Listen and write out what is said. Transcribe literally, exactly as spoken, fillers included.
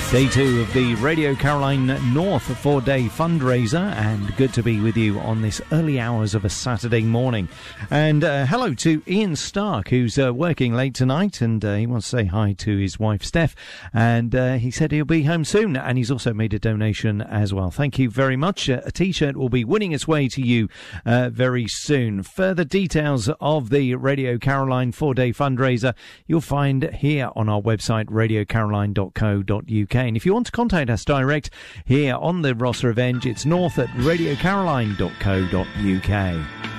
Day two of the Radio Caroline North four-day fundraiser, and good to be with you on this early hours of a Saturday morning. And uh, hello to Ian Stark, who's uh, working late tonight, and uh, he wants to say hi to his wife Steph, and uh, he said he'll be home soon, and he's also made a donation as well. Thank you very much. Uh, a t-shirt will be winning its way to you uh, very soon. Further details of the Radio Caroline four-day fundraiser you'll find here on our website, radio caroline dot co dot uk. And if you want to contact us direct here on the Ross Revenge, it's north at radio caroline dot co dot uk.